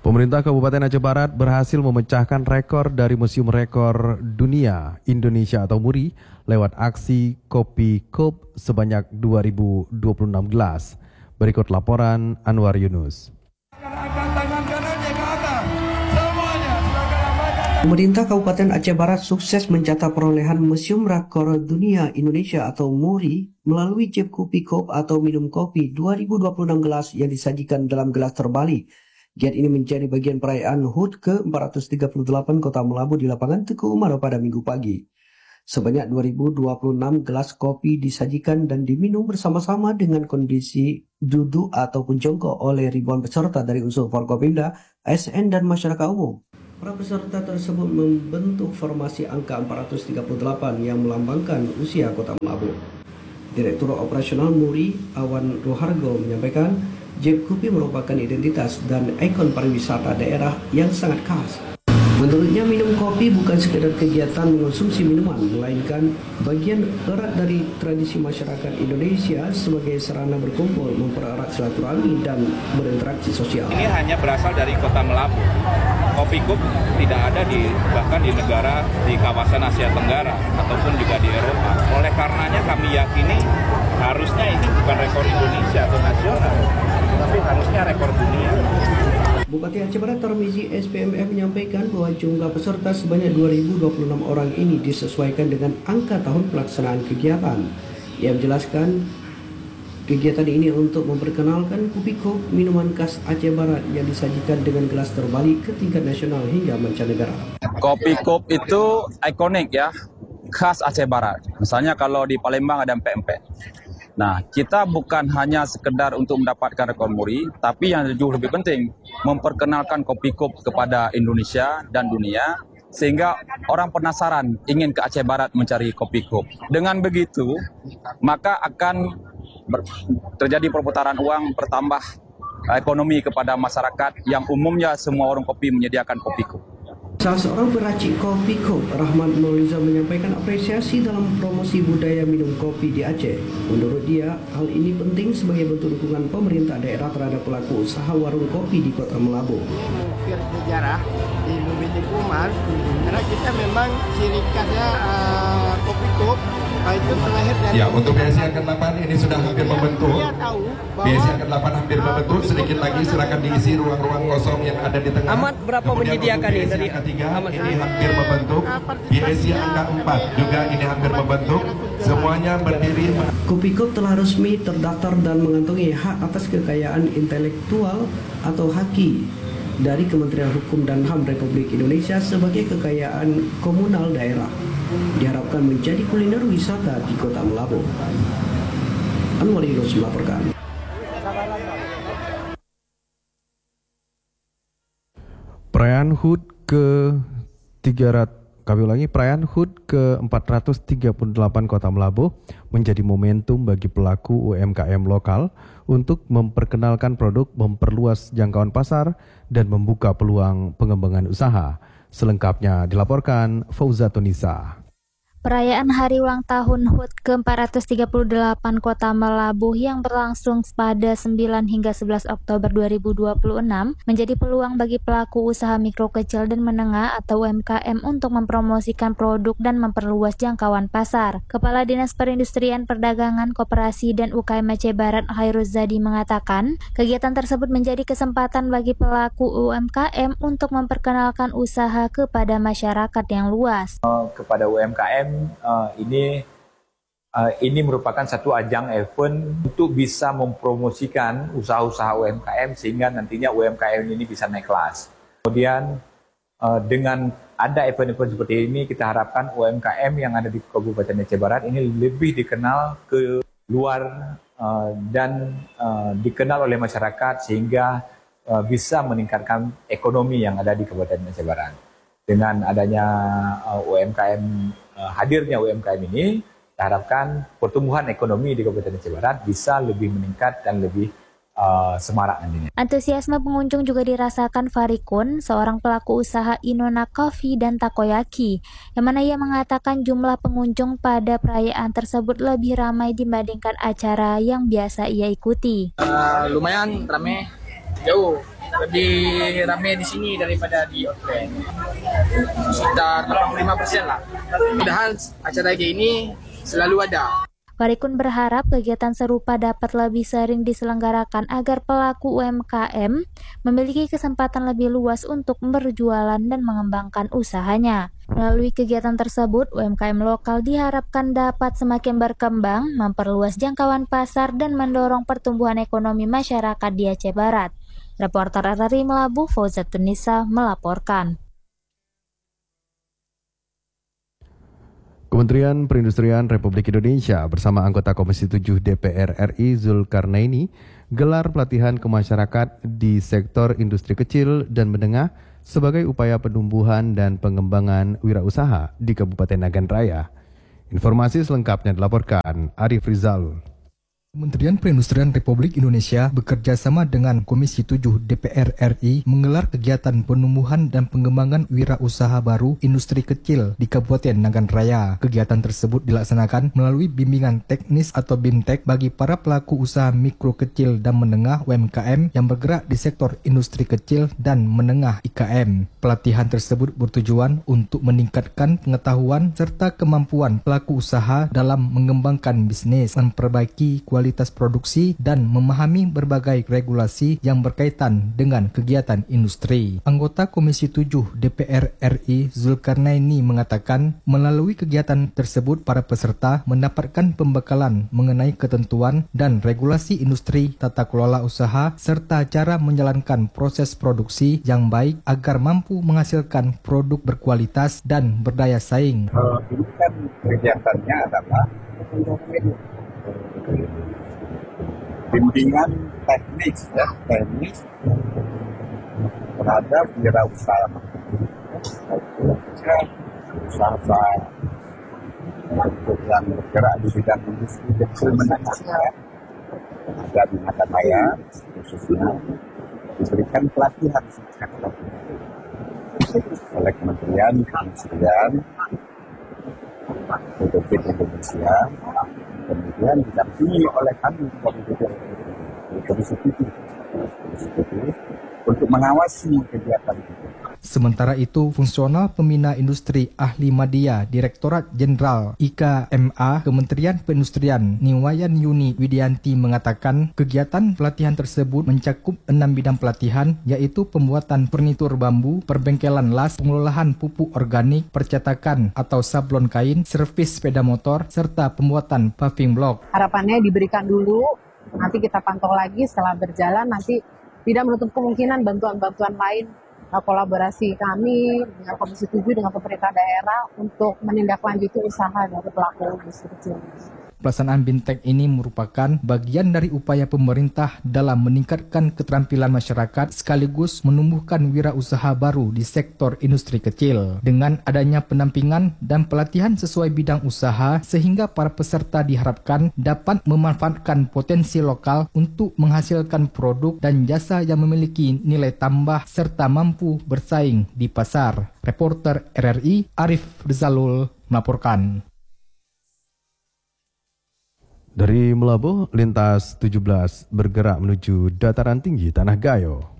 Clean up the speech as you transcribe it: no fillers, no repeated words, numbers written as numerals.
Pemerintah Kabupaten Aceh Barat berhasil memecahkan rekor dari Museum Rekor Dunia Indonesia atau MURI lewat aksi Kopi Cup sebanyak 2026 gelas. Berikut laporan Anwar Yunus. Pemerintah Kabupaten Aceh Barat sukses mencatat perolehan Museum Rekor Dunia Indonesia atau MURI melalui Jeb Kopi Cup atau minum kopi 2026 gelas yang disajikan dalam gelas terbalik. Giat ini menjadi bagian perayaan HUT ke-438 Kota Melabu di lapangan Teguh Umar pada Minggu pagi. Sebanyak 2026 gelas kopi disajikan dan diminum bersama-sama dengan kondisi duduk ataupun jongkok oleh ribuan peserta dari unsur Forkopimda, ASN dan masyarakat umum. Para peserta tersebut membentuk formasi angka 438 yang melambangkan usia Kota Melabu. Direktur Operasional MURI, Awan Rohargo, menyampaikan Jeb Kopi merupakan identitas dan ikon pariwisata daerah yang sangat khas. Menurutnya, minum kopi bukan sekedar kegiatan mengonsumsi minuman, melainkan bagian erat dari tradisi masyarakat Indonesia sebagai sarana berkumpul, mempererat silaturahmi dan berinteraksi sosial. Ini hanya berasal dari Kota Melabu. Kopi Cup tidak ada bahkan di negara di kawasan Asia Tenggara ataupun juga di Eropa. Oleh karenanya kami yakini harusnya ini bukan rekor Indonesia atau nasional, tapi harusnya rekor dunia. Bupati Aceh Barat Tarmizi SPMF menyampaikan bahwa jumlah peserta sebanyak 2026 orang ini disesuaikan dengan angka tahun pelaksanaan kegiatan. Ia menjelaskan kegiatan ini untuk memperkenalkan Kopi Cup, minuman khas Aceh Barat yang disajikan dengan gelas terbalik ke tingkat nasional hingga mancanegara. Kopi Cup itu ikonik ya, khas Aceh Barat. Misalnya kalau di Palembang ada empek-empek. Nah, kita bukan hanya sekedar untuk mendapatkan rekor MURI, tapi yang jauh lebih penting, memperkenalkan Kopi Cup kepada Indonesia dan dunia, sehingga orang penasaran ingin ke Aceh Barat mencari Kopi Cup. Dengan begitu, maka akan terjadi perputaran uang, bertambah ekonomi kepada masyarakat yang umumnya semua warung kopi menyediakan Kopi Cup. Salah seorang peracik Kopi Cup, Rahmat Mauliza, menyampaikan apresiasi dalam promosi budaya minum kopi di Aceh. Menurut dia, hal ini penting sebagai bentuk dukungan pemerintah daerah terhadap pelaku usaha warung kopi di Kota Melabu. Mengukir sejarah di Bumi Umar, karena kita memang ciri khasnya Kopi Cup itu terlahir dari... Ya, untuk BSI Angkat 8 ini sudah hampir membentuk. BSI Angkat 8 hampir membentuk, sedikit lagi silakan diisi ruang-ruang kosong yang ada di tengah. Amat berapa menyediakan ini dari Amat ini hampir membentuk. BSI Angkat 4 juga ini hampir membentuk. Semuanya berdiri. Kopi Cup telah resmi terdaftar dan mengantongi hak atas kekayaan intelektual atau HAKI dari Kementerian Hukum dan HAM Republik Indonesia sebagai kekayaan komunal daerah. Diharapkan menjadi kuliner wisata di Kota Melabu. Anwar Yunus melaporkan. Perayaan HUT Perayaan HUT ke-438 Kota Melabu menjadi momentum bagi pelaku UMKM lokal untuk memperkenalkan produk, memperluas jangkauan pasar, dan membuka peluang pengembangan usaha. Selengkapnya dilaporkan Fauzatunisa. Perayaan Hari Ulang Tahun HUT ke-438 Kota Melabu yang berlangsung pada 9 hingga 11 Oktober 2026 menjadi peluang bagi pelaku usaha mikro kecil dan menengah atau UMKM untuk mempromosikan produk dan memperluas jangkauan pasar. Kepala Dinas Perindustrian Perdagangan Koperasi dan UKM Aceh Barat Hairuz Zadi mengatakan, kegiatan tersebut menjadi kesempatan bagi pelaku UMKM untuk memperkenalkan usaha kepada masyarakat yang luas. Kepada UMKM ini merupakan satu ajang event untuk bisa mempromosikan usaha-usaha UMKM sehingga nantinya UMKM ini bisa naik kelas. Kemudian dengan ada event-event seperti ini, kita harapkan UMKM yang ada di Kabupaten Aceh Barat ini lebih dikenal ke luar dan dikenal oleh masyarakat sehingga bisa meningkatkan ekonomi yang ada di Kabupaten Aceh Barat. Dengan adanya hadirnya UMKM ini, kita harapkan pertumbuhan ekonomi di Kabupaten Aceh Barat bisa lebih meningkat dan lebih semarak nantinya. Antusiasme pengunjung juga dirasakan Farikun, seorang pelaku usaha Inona Coffee dan Takoyaki, yang mana ia mengatakan jumlah pengunjung pada perayaan tersebut lebih ramai dibandingkan acara yang biasa ia ikuti. Lumayan ramai, jauh. lebih ramai di sini daripada di Outback. Sekitar 85% lah. Mudah-mudahan acara kayak ini selalu ada. Warikun berharap kegiatan serupa dapat lebih sering diselenggarakan agar pelaku UMKM memiliki kesempatan lebih luas untuk berjualan dan mengembangkan usahanya. Melalui kegiatan tersebut, UMKM lokal diharapkan dapat semakin berkembang, memperluas jangkauan pasar, dan mendorong pertumbuhan ekonomi masyarakat di Aceh Barat. Reporter RRI Melabuh, Fauzat Tunisa melaporkan. Kementerian Perindustrian Republik Indonesia bersama anggota Komisi 7 DPR RI Zulkarnaini gelar pelatihan ke masyarakat di sektor industri kecil dan menengah sebagai upaya penumbuhan dan pengembangan wirausaha di Kabupaten Nagan Raya. Informasi selengkapnya dilaporkan Arif Rizal. Kementerian Perindustrian Republik Indonesia bekerja sama dengan Komisi 7 DPR RI menggelar kegiatan penumbuhan dan pengembangan wirausaha baru industri kecil di Kabupaten Nagan Raya. Kegiatan tersebut dilaksanakan melalui bimbingan teknis atau BIMTEK bagi para pelaku usaha mikro kecil dan menengah UMKM yang bergerak di sektor industri kecil dan menengah IKM. Pelatihan tersebut bertujuan untuk meningkatkan pengetahuan serta kemampuan pelaku usaha dalam mengembangkan bisnis, memperbaiki kualitas produksi, dan memahami berbagai regulasi yang berkaitan dengan kegiatan industri. Anggota Komisi 7 DPR RI Zulkarnaini mengatakan melalui kegiatan tersebut para peserta mendapatkan pembekalan mengenai ketentuan dan regulasi industri, tata kelola usaha, serta cara menjalankan proses produksi yang baik agar mampu menghasilkan produk berkualitas dan berdaya saing. Ini kan kegiatannya adalah bimbingan teknis terhadap wirausaha usaha untuk yang bergerak di bidang industri kecil menengah dan Nagan Raya khususnya diberikan pelatihan oleh Kementerian Perindustrian Republik Indonesia, kemudian didampingi oleh kami Komisi 7 untuk mengawasi kegiatan itu. Sementara itu, Fungsional Pembina Industri Ahli Madya Direktorat Jenderal IKMA Kementerian Perindustrian Niwayan Yuni Widianti mengatakan kegiatan pelatihan tersebut mencakup 6 bidang pelatihan, yaitu pembuatan furnitur bambu, perbengkelan las, pengolahan pupuk organik, percetakan atau sablon kain, servis sepeda motor, serta pembuatan paving block. Harapannya diberikan dulu, nanti kita pantau lagi setelah berjalan, nanti tidak menutup kemungkinan bantuan-bantuan lain, kolaborasi kami dengan Komisi 7 dengan pemerintah daerah untuk menindaklanjuti usaha dari pelaku industri kecil. Pelaksanaan BIMTEK ini merupakan bagian dari upaya pemerintah dalam meningkatkan keterampilan masyarakat sekaligus menumbuhkan wirausaha baru di sektor industri kecil. Dengan adanya pendampingan dan pelatihan sesuai bidang usaha, sehingga para peserta diharapkan dapat memanfaatkan potensi lokal untuk menghasilkan produk dan jasa yang memiliki nilai tambah serta mampu bersaing di pasar. Reporter RRI Arif Rizalul melaporkan. Dari Melabuh, lintas 17 bergerak menuju dataran tinggi Tanah Gayo.